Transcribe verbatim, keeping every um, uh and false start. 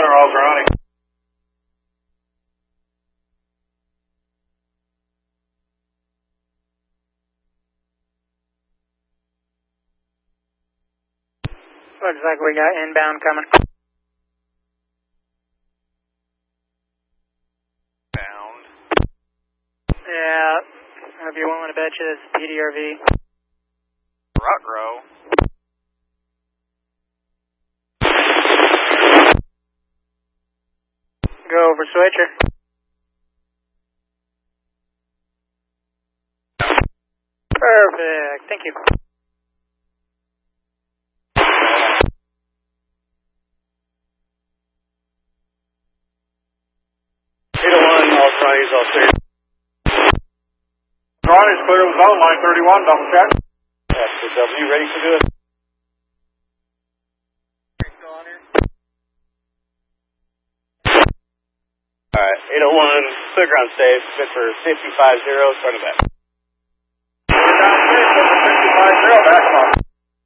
are all grounding. Looks like we got inbound coming. Bound. Yeah, I'll be willing to bet you this is P D R V. Rutro. Go over switcher. Perfect, thank you. eight oh one, all Ronnie's all clear. Ronnie's clear with zone line thirty-one, double check. That's the W, ready for good. Alright, eight oh one, clear ground safe, good for fifty-five zero, front of back. Down safe, fifty-five zero, back off.